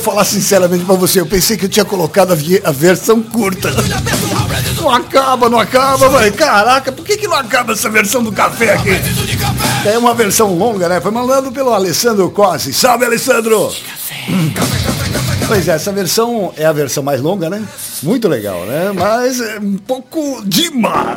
Falar sinceramente pra você, eu pensei que eu tinha colocado a versão curta. Não acaba, velho. Caraca, por que não acaba essa versão do café aqui? É uma versão longa, né? Foi mandado pelo Alessandro Cosi. Salve, Alessandro! Pois é, essa versão é a versão mais longa, né? Muito legal, né? Mas é um pouco demais.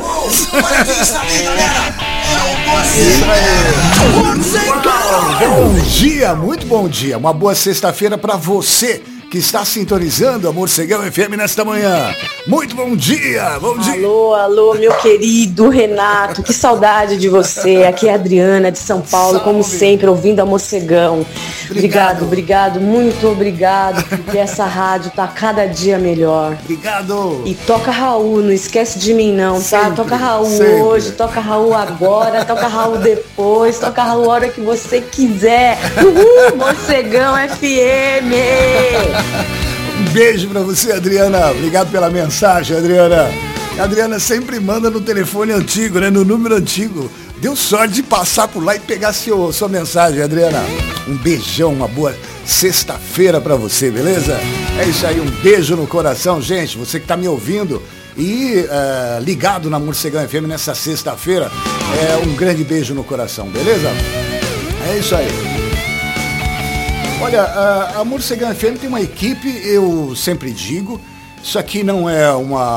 Bom dia, muito bom dia. Uma boa sexta-feira pra você que está sintonizando a Morcegão FM nesta manhã. Muito bom dia, bom dia. Alô, meu querido Renato, que saudade de você. Aqui é a Adriana de São Paulo, Salve. como sempre, ouvindo a Morcegão. Obrigado, muito obrigado, porque essa rádio tá cada dia melhor. Obrigado. E toca Raul, não esquece de mim não, tá? Sempre, Toca Raul sempre. hoje, toca Raul agora, toca Raul depois, toca Raul a hora que você quiser. Uhul, Morcegão FM! Um beijo pra você, Adriana. Obrigado pela mensagem, Adriana. A Adriana sempre manda no telefone antigo, né? No número antigo. Deu sorte de passar por lá e pegar sua mensagem, Adriana. Um beijão, uma boa sexta-feira pra você, beleza? É isso aí, um beijo no coração, gente. Você que tá me ouvindo e ligado na Morcegão FM nessa sexta-feira, um grande beijo no coração, beleza? É isso aí. Olha, a Morcegão FM tem uma equipe, eu sempre digo, isso aqui não é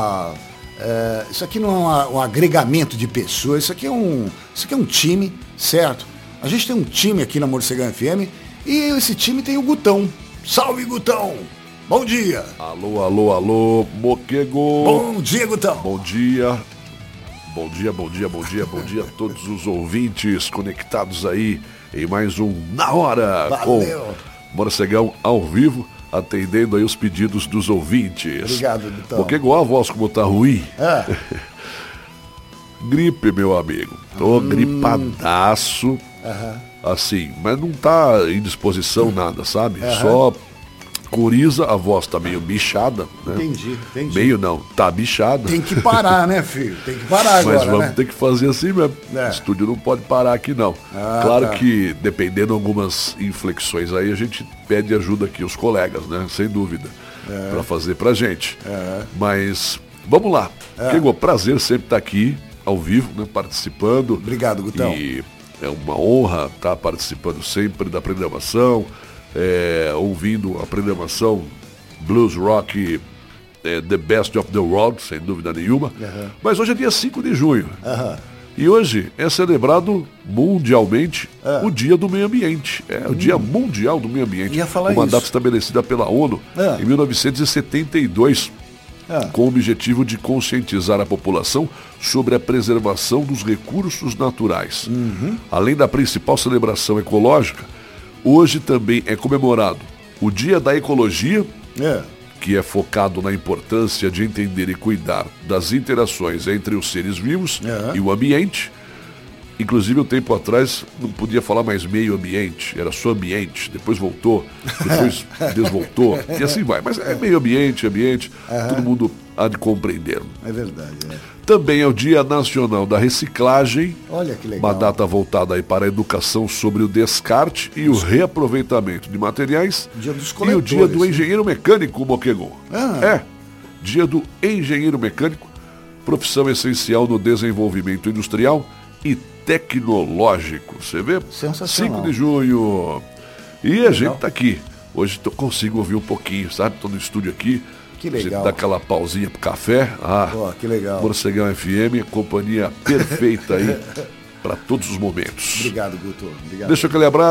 um agregamento de pessoas, isso aqui é um time, certo? A gente tem um time aqui na Morcegão FM e esse time tem o Gutão. Salve, Gutão! Bom dia! Alô, Moquego! Bom dia, Gutão! Bom dia a todos os ouvintes conectados aí em mais um Na Hora. Valeu. Com Morcegão ao vivo, atendendo aí os pedidos dos ouvintes. Obrigado, Gutão. Moquego, a voz como tá ruim. Gripe, meu amigo. Tô gripadaço. Assim, mas não tá em disposição nada, sabe? Só coriza, a voz tá meio bichada, né? Entendi. Meio não, tá bichada. Tem que parar, né, filho? Tem que parar agora, mas vamos né? ter que fazer assim mesmo. O estúdio não pode parar aqui, não. Claro que, dependendo de algumas inflexões aí, a gente pede ajuda aqui, os colegas, né? Sem dúvida. Pra fazer pra gente. Mas, vamos lá. Chegou, prazer sempre estar aqui, ao vivo, né? Participando. Obrigado, Gutão. E é uma honra estar participando sempre da programação, ouvindo a programação Blues Rock, The Best of the World, sem dúvida nenhuma. Mas hoje é dia 5 de junho. E hoje é celebrado mundialmente o Dia do Meio Ambiente. O Dia Mundial do Meio Ambiente. Ia falar uma isso. data estabelecida pela ONU em 1972. Com o objetivo de conscientizar a população sobre a preservação dos recursos naturais. Além da principal celebração ecológica, hoje também é comemorado o Dia da Ecologia, que é focado na importância de entender e cuidar das interações entre os seres vivos e o ambiente. Inclusive, um tempo atrás, não podia falar mais meio ambiente, era só ambiente, depois voltou, depois desvoltou, e assim vai. Mas é meio ambiente, todo mundo há de compreender. É verdade, Também é o Dia Nacional da Reciclagem. Olha que legal. Uma data voltada aí para a educação sobre o descarte e o reaproveitamento de materiais. Dia dos e o Dia do Engenheiro Mecânico, Moquego. Dia do Engenheiro Mecânico, profissão essencial no desenvolvimento industrial e tecnológico. Você vê? Sensacional. 5 de junho. E a gente tá aqui. Hoje consigo ouvir um pouquinho, sabe? Tô no estúdio aqui. Que A gente legal. dá aquela pausinha pro café. Que legal. Morcegão FM, companhia perfeita aí para todos os momentos. Obrigado, Guto. Obrigado. Deixa eu lembrar.